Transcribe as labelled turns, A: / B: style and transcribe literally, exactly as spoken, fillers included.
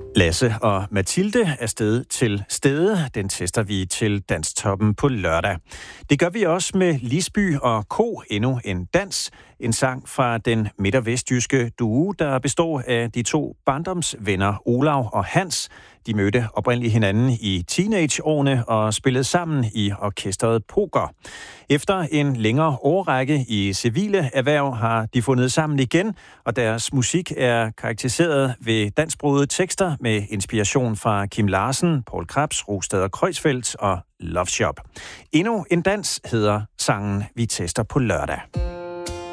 A: Lasse og Mathilde er sted til stede. Den tester vi til Danstoppen på lørdag. Det gør vi også med Lisby og Ko, endnu en dans. En sang fra den midt- og vestjyske duo, der består af de to barndomsvenner Olav og Hans. De mødte oprindeligt hinanden i teenageårene og spillede sammen i orkestret Poker. Efter en længere årrække i civile erhverv har de fundet sammen igen, og deres musik er karakteriseret ved dansksprogede tekster med inspiration fra Kim Larsen, Poul Krebs, Rosted og Kreuzfeldt og Love Shop. Endnu en dans hedder sangen, vi tester på lørdag.